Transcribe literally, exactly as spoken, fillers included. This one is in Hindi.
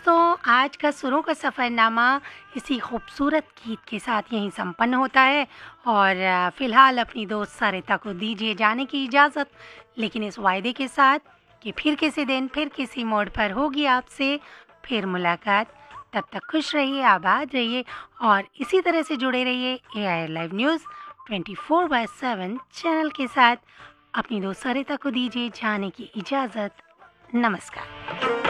दोस्तों, आज का सुरों का सफ़रनामा इसी खूबसूरत गीत के साथ यहीं संपन्न होता है और अ, फ़िलहाल अपनी दोस्त सरिता को दीजिए जाने की इजाज़त, लेकिन इस वायदे के साथ कि फिर किसी दिन फिर किसी मोड़ पर होगी आपसे फिर मुलाकात। तब तक खुश रहिए, आबाद रहिए और इसी तरह से जुड़े रहिए ए I R live news twenty four by seven channel के साथ। अपनी दोस्त सरिता को दीजिए जाने की इजाज़त। नमस्कार।